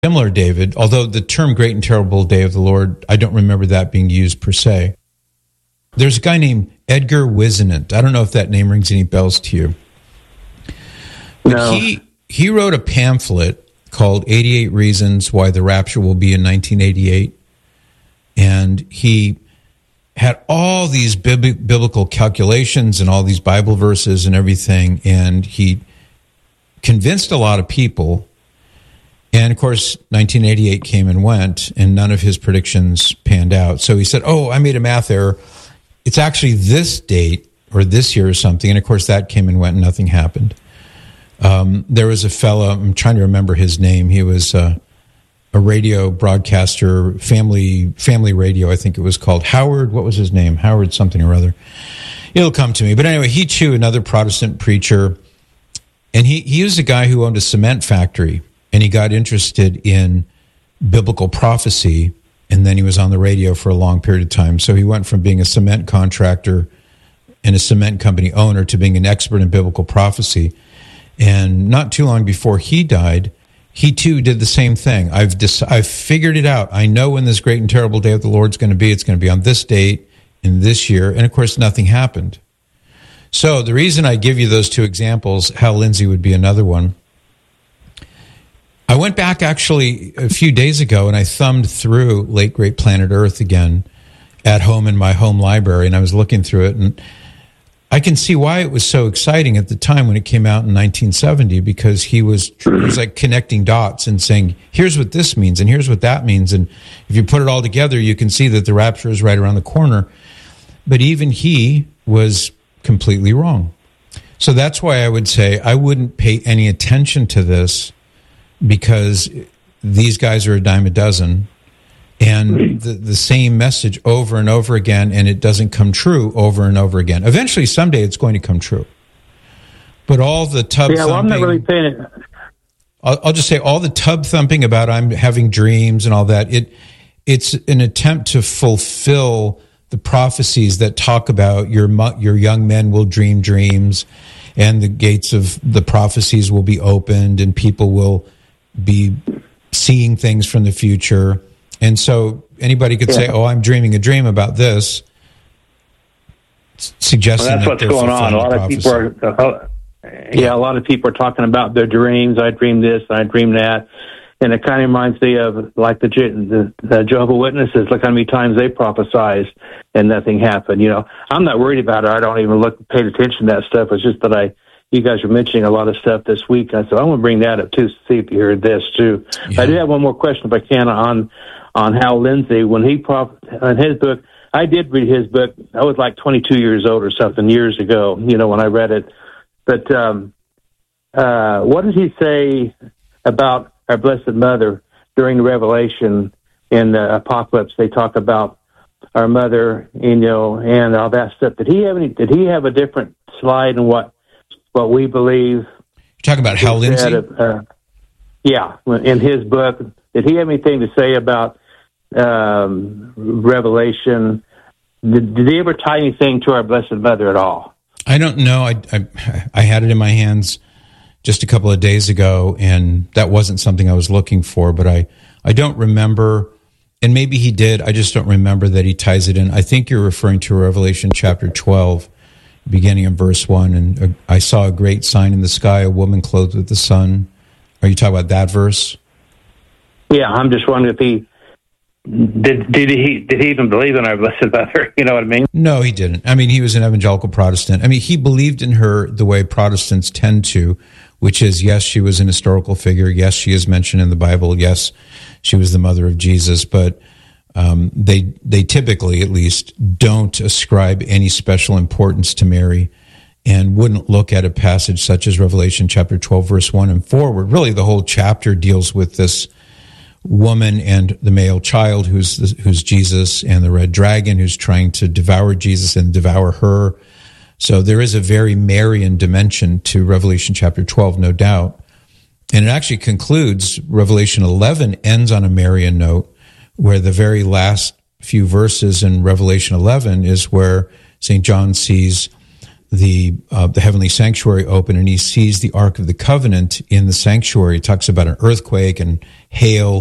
similar, David, although the term great and terrible day of the Lord, I don't remember that being used per se. There's a guy named Edgar Whisenant. I don't know if that name rings any bells to you. But no. He wrote a pamphlet called 88 Reasons Why the Rapture Will Be in 1988. And he had all these biblical calculations and all these Bible verses and everything. And he convinced a lot of people. And, of course, 1988 came and went, and none of his predictions panned out. So he said, I made a math error. It's actually this date or this year or something. And, of course, that came and went and nothing happened. There was a fellow, I'm trying to remember his name. He was a radio broadcaster, family radio, I think it was called. Howard, what was his name? Howard something or other. It'll come to me. But anyway, he too, another Protestant preacher. And he was a guy who owned a cement factory. And he got interested in biblical prophecy. And then he was on the radio for a long period of time. So he went from being a cement contractor and a cement company owner to being an expert in biblical prophecy. And not too long before he died, he too did the same thing. I've figured it out. I know when this great and terrible day of the Lord's going to be. It's going to be on this date in this year. And of course, nothing happened. So the reason I give you those two examples, Hal Lindsey would be another one. I went back actually a few days ago and I thumbed through Late Great Planet Earth again at home in my home library, and I was looking through it, and I can see why it was so exciting at the time when it came out in 1970, because he was like connecting dots and saying, here's what this means and here's what that means. And if you put it all together, you can see that the rapture is right around the corner. But even he was completely wrong. So that's why I would say I wouldn't pay any attention to this, because these guys are a dime a dozen. And the same message over and over again, and it doesn't come true over and over again. Eventually, someday, it's going to come true. But all the tub thumping... I'm not really paying it. I'll just say all the tub thumping about I'm having dreams and all that, it's an attempt to fulfill the prophecies that talk about your young men will dream dreams, and the gates of the prophecies will be opened, and people will be seeing things from the future. And so anybody could say, I'm dreaming a dream about this, suggesting that's what's going on. A lot of people a lot of people are talking about their dreams. I dream this, I dream that. And it kind of reminds me of like the Jehovah's Witnesses. Look how many times they prophesied and nothing happened. I'm not worried about it. I don't even pay attention to that stuff. It's just that you guys are mentioning a lot of stuff this week. I said, I want to bring that up too, see if you heard this too. Yeah. I do have one more question, if I can, on Hal Lindsey. When he on his book, I did read his book. I was like 22 years old or something years ago, when I read it. But what did he say about our Blessed Mother during the Revelation in the Apocalypse? They talk about our mother, and all that stuff. Did he have a different slide in what we believe? You're talking about Hal Lindsey? In his book. Did he have anything to say about Revelation? Did he ever tie anything to our Blessed Mother at all? I don't know. I had it in my hands just a couple of days ago, and that wasn't something I was looking for, but I don't remember, and maybe he did, I just don't remember that he ties it in. I think you're referring to Revelation chapter 12, beginning in verse 1, and I saw a great sign in the sky, a woman clothed with the sun. Are you talking about that verse? Yeah, I'm just wondering if he did he even believe in our Blessed Mother? You know what I mean? No, he didn't. I mean, he was an evangelical Protestant. I mean, he believed in her the way Protestants tend to, which is, yes, she was an historical figure. Yes, she is mentioned in the Bible. Yes, she was the mother of Jesus. But they typically, at least, don't ascribe any special importance to Mary, and wouldn't look at a passage such as Revelation chapter 12, verse 1 and forward. Really, the whole chapter deals with this woman and the male child who's Jesus, and the red dragon who's trying to devour Jesus and devour her. So there is a very Marian dimension to Revelation chapter 12, no doubt. And it actually concludes, Revelation 11 ends on a Marian note, where the very last few verses in Revelation 11 is where St. John sees the heavenly sanctuary open, and he sees the Ark of the Covenant in the sanctuary. He talks about an earthquake and hail